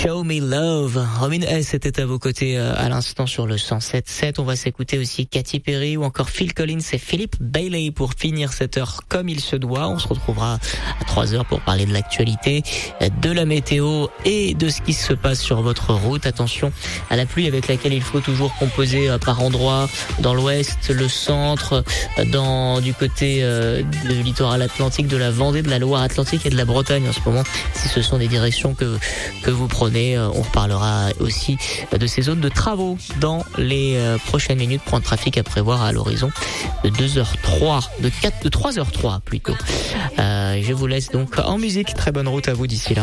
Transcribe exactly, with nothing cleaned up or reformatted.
Show Me Love. Robin S était à vos côtés euh, à l'instant sur le cent sept sept. On va s'écouter aussi Katy Perry ou encore Phil Collins et Philippe Bailey pour finir cette heure comme il se doit. On se retrouvera à trois heures pour parler de l'actualité, de la météo et de ce qui se passe sur votre route. Attention à la pluie avec laquelle il faut toujours composer euh, par endroits dans l'ouest, le centre, euh, dans du côté euh, du littoral atlantique, de la Vendée, de la Loire-Atlantique et de la Bretagne en ce moment. Si ce sont des directions que que vous prenez, on reparlera aussi de ces zones de travaux dans les prochaines minutes. Point de trafic à prévoir à l'horizon de deux heures trois, de quatre, de trois heures trois plutôt. Euh, je vous laisse donc en musique. Très bonne route à vous d'ici là.